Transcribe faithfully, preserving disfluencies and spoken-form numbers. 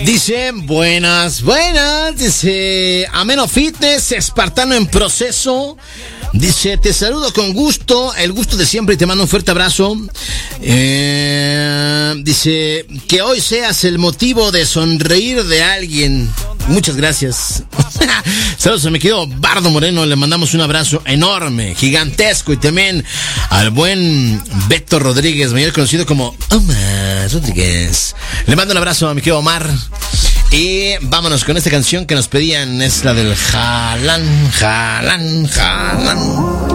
Dice, buenas, buenas. Dice, Ameno Fitness, espartano en proceso. Dice, te saludo con gusto, el gusto de siempre y te mando un fuerte abrazo. Eh, dice, que hoy seas el motivo de sonreír de alguien. Muchas gracias. Saludos a mi querido Bardo Moreno, le mandamos un abrazo enorme, gigantesco. Y también al buen Beto Rodríguez, mayor conocido como Omar Rodríguez. Le mando un abrazo a mi querido Omar. Y vámonos con esta canción que nos pedían, es la del Jalán, Jalán, Jalán.